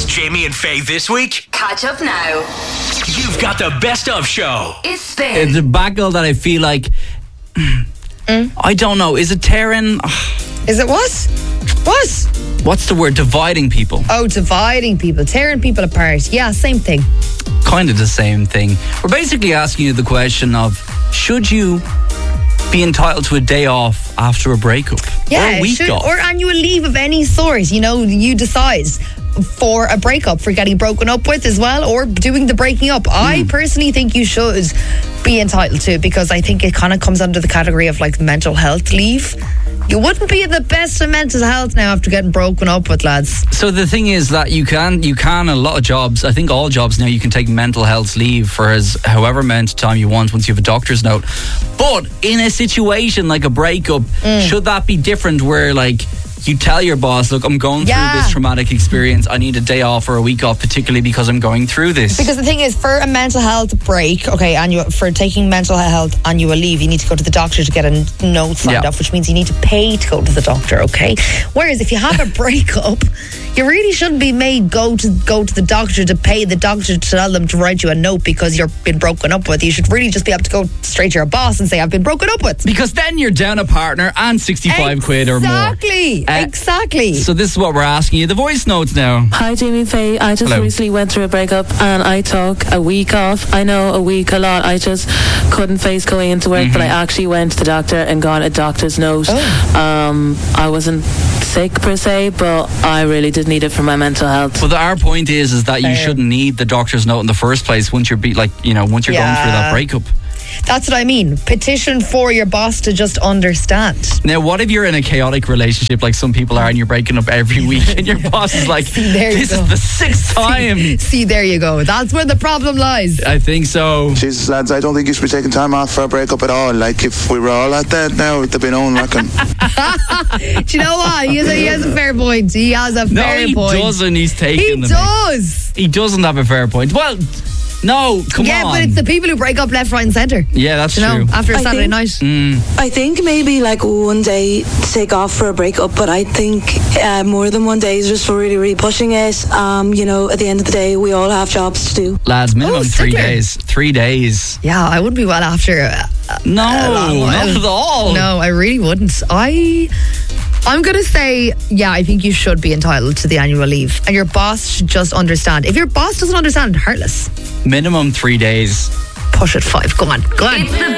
It's Jamie and Faye this week. Catch up now. You've got the best of show. It's Spin. It's a bagel that I feel like... I don't know. Is it tearing... Is it what? What? What's the word? Dividing people. Oh, dividing people, tearing people apart. Yeah, same thing. Kind of the same thing. We're basically asking you the question of, should you be entitled to a day off after a breakup? Yeah, or a week off? or annual leave of any sort. You know, you decide for a breakup, for getting broken up with as well, or doing the breaking up. I personally think you should be entitled to, because I think it kind of comes under the category of like mental health leave. You wouldn't be in the best of mental health now after getting broken up with, lads. So the thing is that you can a lot of jobs, I think all jobs now, you can take mental health leave for however amount of time you want once you have a doctor's note. But in a situation like a breakup, should that be different where like you tell your boss, look, I'm going through this traumatic experience, I need a day off or a week off, particularly because I'm going through this? Because the thing is, for a mental health break, for taking mental health annual leave, you need to go to the doctor to get a note signed off, which means you need to pay to go to the doctor, okay? Whereas if you have a breakup, you really shouldn't be made go to the doctor to pay the doctor to tell them to write you a note because you've been broken up with. You should really just be able to go straight to your boss and say, I've been broken up with. Because then you're down a partner and 65 quid or more. Exactly. So this is what we're asking you. The voice notes now. Hi, Jamie and Faye. I just recently went through a breakup and I took a week off. I know a week a lot. I just couldn't face going into work, but I actually went to the doctor and got a doctor's note. I wasn't sick per se, but I really did need it for my mental health. Well, our point is that you shouldn't need the doctor's note in the first place once you're once you're going through that breakup. That's what I mean. Petition for your boss to just understand. Now, what if you're in a chaotic relationship like some people are and you're breaking up every week and your boss is like, this is the sixth time? See, there you go. That's where the problem lies. I think so. Jesus, lads, I don't think you should be taking time off for a breakup at all. Like, if we were all at that now, it'd be no one reckon. Do you know what? He has a fair point. He has a fair point. No, he doesn't. He's taking them. He does. He doesn't have a fair point. Well... No, come on. Yeah, but it's the people who break up left, right and centre. Yeah, that's true. After a Saturday night. I think maybe like one day to take off for a breakup, but I think more than one day is just for really, really pushing it. At the end of the day, we all have jobs to do. Lads, minimum 3 days. 3 days. Yeah, I wouldn't be well after No, not at all. No, I really wouldn't. I'm going to say, I think you should be entitled to the annual leave. And your boss should just understand. If your boss doesn't understand, heartless. Minimum 3 days. Push it 5. Go on.